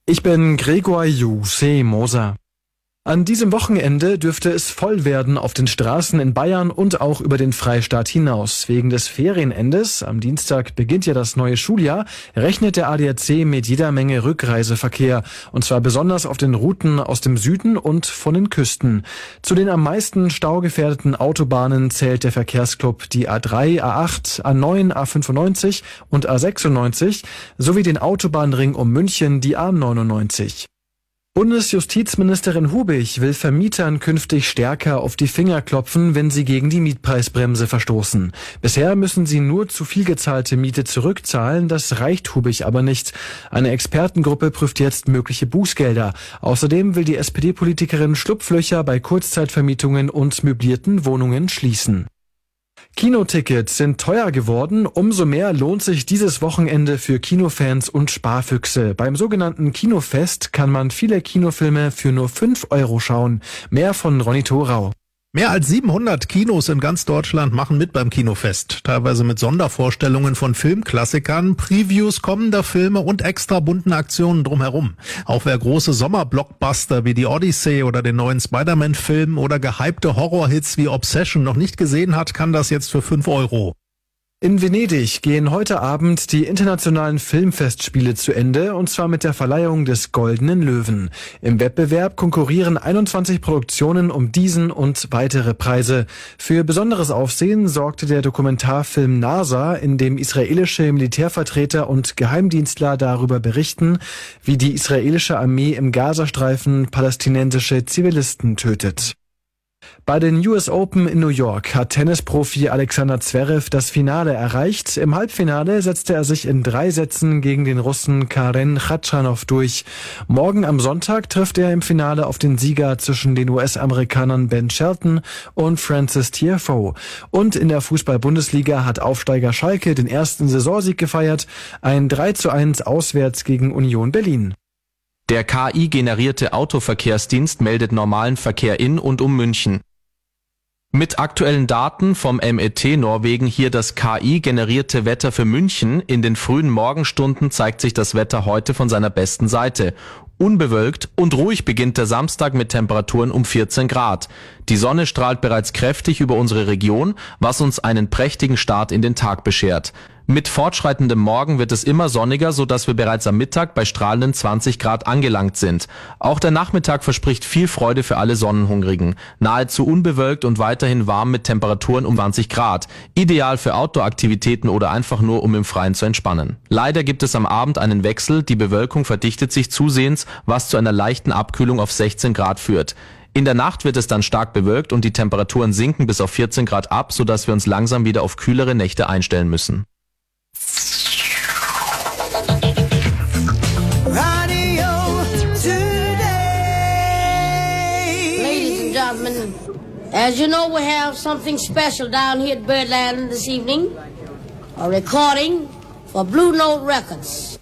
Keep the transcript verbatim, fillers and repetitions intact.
Ich bin Gregor Juse Moser. An diesem Wochenende dürfte es voll werden auf den Straßen in Bayern und auch über den Freistaat hinaus. Wegen des Ferienendes, am Dienstag beginnt ja das neue Schuljahr, rechnet der A D A C mit jeder Menge Rückreiseverkehr. Und zwar besonders auf den Routen aus dem Süden und von den Küsten. Zu den am meisten staugefährdeten Autobahnen zählt der Verkehrsclub die A drei, A acht, A neun, A fünfundneunzig und A sechsundneunzig sowie den Autobahnring um München, die A neunundneunzig. Bundesjustizministerin Hubig will Vermietern künftig stärker auf die Finger klopfen, wenn sie gegen die Mietpreisbremse verstoßen. Bisher müssen sie nur zu viel gezahlte Miete zurückzahlen, das reicht Hubig aber nicht. Eine Expertengruppe prüft jetzt mögliche Bußgelder. Außerdem will die S P D-Politikerin Schlupflöcher bei Kurzzeitvermietungen und möblierten Wohnungen schließen. Kinotickets sind teuer geworden, umso mehr lohnt sich dieses Wochenende für Kinofans und Sparfüchse. Beim sogenannten Kinofest kann man viele Kinofilme für nur fünf Euro schauen. Mehr von Ronny Thorau. Mehr als siebenhundert Kinos in ganz Deutschland machen mit beim Kinofest, teilweise mit Sondervorstellungen von Filmklassikern, Previews kommender Filme und extra bunten Aktionen drumherum. Auch wer große Sommerblockbuster wie die Odyssey oder den neuen Spider-Man-Film oder gehypte Horrorhits wie Obsession noch nicht gesehen hat, kann das jetzt für fünf Euro. In Venedig gehen heute Abend die internationalen Filmfestspiele zu Ende, und zwar mit der Verleihung des Goldenen Löwen. Im Wettbewerb konkurrieren einundzwanzig Produktionen um diesen und weitere Preise. Für besonderes Aufsehen sorgte der Dokumentarfilm NASA, in dem israelische Militärvertreter und Geheimdienstler darüber berichten, wie die israelische Armee im Gazastreifen palästinensische Zivilisten tötet. Bei den U S Open in New York hat Tennisprofi Alexander Zverev das Finale erreicht. Im Halbfinale setzte er sich in drei Sätzen gegen den Russen Karen Khachanov durch. Morgen am Sonntag trifft er im Finale auf den Sieger zwischen den U S-Amerikanern Ben Shelton und Frances Tiafoe. Und in der Fußball-Bundesliga hat Aufsteiger Schalke den ersten Saisonsieg gefeiert. Ein drei zu eins auswärts gegen Union Berlin. Der K I-generierte Autoverkehrsdienst meldet normalen Verkehr in und um München. Mit aktuellen Daten vom M E T Norwegen hier das K I-generierte Wetter für München. In den frühen Morgenstunden zeigt sich das Wetter heute von seiner besten Seite. Unbewölkt und ruhig beginnt der Samstag mit Temperaturen um vierzehn Grad. Die Sonne strahlt bereits kräftig über unsere Region, was uns einen prächtigen Start in den Tag beschert. Mit fortschreitendem Morgen wird es immer sonniger, sodass wir bereits am Mittag bei strahlenden zwanzig Grad angelangt sind. Auch der Nachmittag verspricht viel Freude für alle Sonnenhungrigen. Nahezu unbewölkt und weiterhin warm mit Temperaturen um zwanzig Grad. Ideal für Outdoor-Aktivitäten oder einfach nur, um im Freien zu entspannen. Leider gibt es am Abend einen Wechsel, die Bewölkung verdichtet sich zusehends, was zu einer leichten Abkühlung auf sechzehn Grad führt. In der Nacht wird es dann stark bewölkt und die Temperaturen sinken bis auf vierzehn Grad ab, sodass wir uns langsam wieder auf kühlere Nächte einstellen müssen. As you know, we have something special down here at Birdland this evening. A recording for Blue Note Records.